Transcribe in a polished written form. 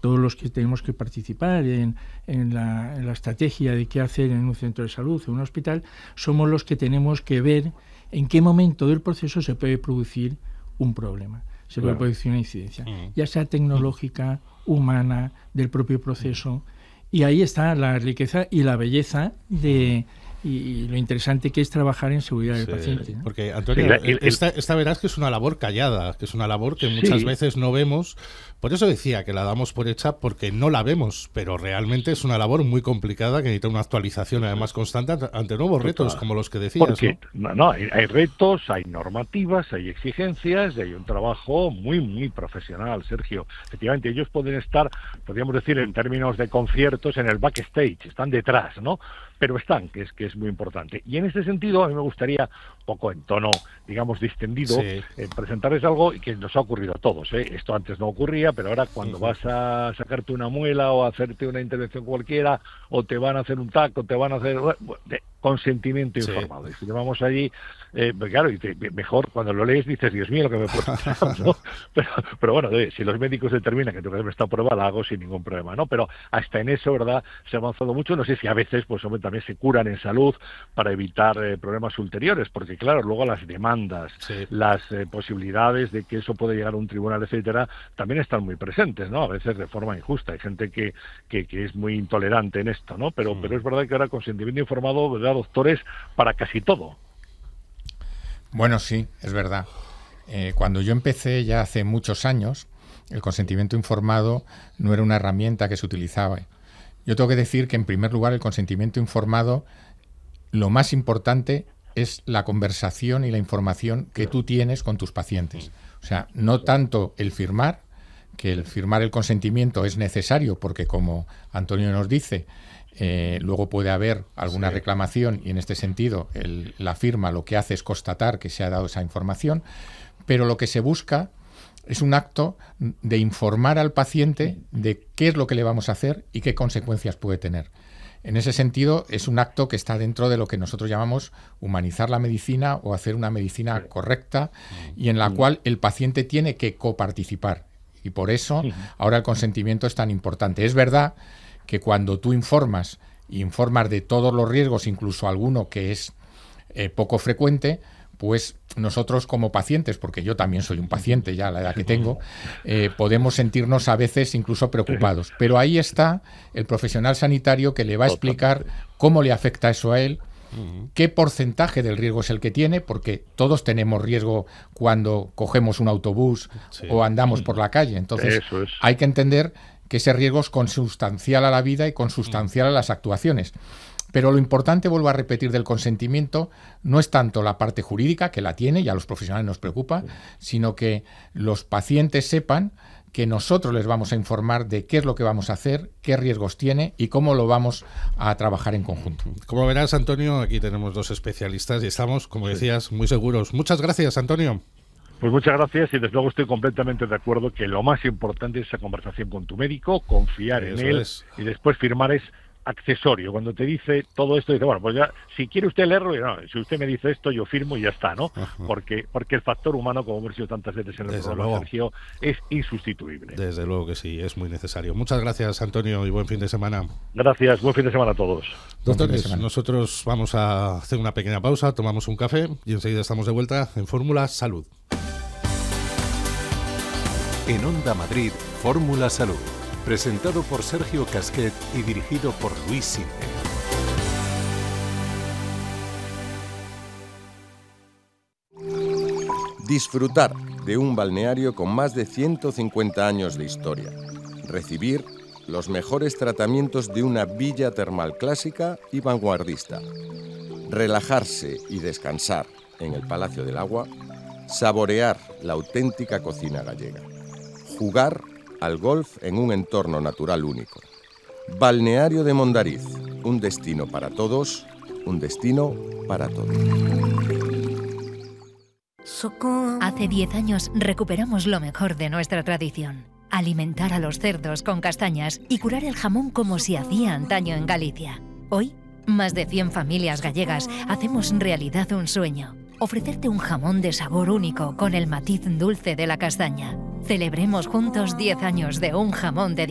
todos los que tenemos que participar en la estrategia de qué hacer en un centro de salud o en un hospital, somos los que tenemos que ver en qué momento del proceso se puede producir un problema, se puede producir una incidencia, ya sea tecnológica, humana, del propio proceso. Y ahí está la riqueza y la belleza y lo interesante que es trabajar en seguridad del paciente, ¿no? Porque, Antonio, esta verás que es una labor callada, que es una labor que muchas veces no vemos. Por eso decía que la damos por hecha, porque no la vemos, pero realmente es una labor muy complicada que necesita una actualización además constante ante nuevos retos, como los que decías. Porque hay retos, hay normativas, hay exigencias y hay un trabajo muy, muy profesional, Sergio. Efectivamente, ellos pueden estar, podríamos decir, en términos de conciertos, en el backstage, están detrás, ¿no? Pero están, que es muy importante. Y en ese sentido, a mí me gustaría, un poco en tono, digamos, distendido, presentarles algo que nos ha ocurrido a todos, ¿eh? Esto antes no ocurría, pero ahora cuando vas a sacarte una muela o a hacerte una intervención cualquiera, o te van a hacer un TAC, o te van a hacer... consentimiento informado. Y si llevamos allí, claro, y mejor cuando lo lees dices, Dios mío, lo que me puede pasar, ¿no? Pero bueno, si los médicos determinan que tengo que hacer esta prueba, la hago sin ningún problema, ¿no? Pero hasta en eso, ¿verdad?, se ha avanzado mucho. No sé si a veces, pues hombre, también se curan en salud para evitar problemas ulteriores, porque claro, luego las demandas, las posibilidades de que eso pueda llegar a un tribunal, etcétera, también están muy presentes, ¿no? A veces de forma injusta. Hay gente que es muy intolerante en esto, ¿no? Pero es verdad que ahora consentimiento informado, ¿verdad?, doctores, para casi todo. Bueno, sí, es verdad. Cuando yo empecé ya hace muchos años, el consentimiento informado no era una herramienta que se utilizaba. Yo tengo que decir que, en primer lugar, el consentimiento informado, lo más importante es la conversación y la información que tú tienes con tus pacientes. O sea, no tanto el firmar, que el firmar el consentimiento es necesario porque, como Antonio nos dice, luego puede haber alguna reclamación y en este sentido la firma lo que hace es constatar que se ha dado esa información, pero lo que se busca es un acto de informar al paciente de qué es lo que le vamos a hacer y qué consecuencias puede tener. En ese sentido, es un acto que está dentro de lo que nosotros llamamos humanizar la medicina o hacer una medicina correcta y en la cual el paciente tiene que coparticipar. Y por eso ahora el consentimiento es tan importante. Es verdad que cuando tú informas de todos los riesgos, incluso alguno que es poco frecuente, pues nosotros como pacientes, porque yo también soy un paciente ya a la edad que tengo, podemos sentirnos a veces incluso preocupados. Pero ahí está el profesional sanitario que le va a explicar cómo le afecta eso a él, qué porcentaje del riesgo es el que tiene, porque todos tenemos riesgo cuando cogemos un autobús o andamos por la calle. Entonces hay que entender que ese riesgo es consustancial a la vida y consustancial a las actuaciones. Pero lo importante, vuelvo a repetir, del consentimiento no es tanto la parte jurídica, que la tiene y a los profesionales nos preocupa, sino que los pacientes sepan que nosotros les vamos a informar de qué es lo que vamos a hacer, qué riesgos tiene y cómo lo vamos a trabajar en conjunto. Como verás, Antonio, aquí tenemos dos especialistas y estamos, como decías, muy seguros. Muchas gracias, Antonio. Pues muchas gracias y desde luego estoy completamente de acuerdo que lo más importante es esa conversación con tu médico, confiar en él y después firmar es accesorio. Cuando te dice todo esto, dice, bueno, pues ya, si quiere usted leerlo, no, si usted me dice esto, yo firmo y ya está, ¿no? Porque el factor humano, como hemos dicho tantas veces en el programa, Sergio, es insustituible. Desde luego que sí, es muy necesario. Muchas gracias, Antonio, y buen fin de semana. Gracias, buen fin de semana a todos. Doctores, nosotros vamos a hacer una pequeña pausa, tomamos un café y enseguida estamos de vuelta en Fórmula Salud. En Onda Madrid, Fórmula Salud. Presentado por Sergio Casquet y dirigido por Luis Sinte. Disfrutar de un balneario con más de 150 años de historia. Recibir los mejores tratamientos de una villa termal clásica y vanguardista. Relajarse y descansar en el Palacio del Agua. Saborear la auténtica cocina gallega. Jugar al golf en un entorno natural único. Balneario de Mondariz, un destino para todos, un destino para todos. Hace 10 años recuperamos lo mejor de nuestra tradición. Alimentar a los cerdos con castañas y curar el jamón como se hacía antaño en Galicia. Hoy, más de 100 familias gallegas hacemos realidad un sueño. Ofrecerte un jamón de sabor único con el matiz dulce de la castaña. Celebremos juntos 10 años de un jamón de